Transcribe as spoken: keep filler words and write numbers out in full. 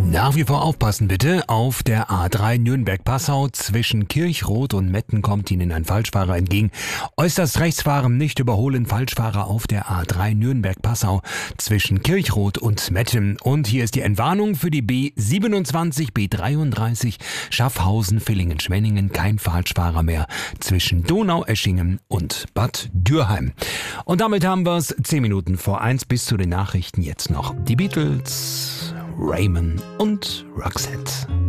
Nach wie vor aufpassen bitte. Auf der A drei Nürnberg-Passau zwischen Kirchroth und Metten kommt Ihnen ein Falschfahrer entgegen. Äußerst rechts fahren, nicht überholen. Falschfahrer auf der A drei Nürnberg-Passau zwischen Kirchroth und Metten. Und hier ist die Entwarnung für die B siebenundzwanzig, B dreiunddreißig Schaffhausen-Villingen-Schwenningen. Kein Falschfahrer mehr zwischen Donaueschingen und Bad Dürheim. Und damit haben wir es zehn Minuten vor eins bis zu den Nachrichten. Jetzt noch die Beatles, Raymond und Roxette.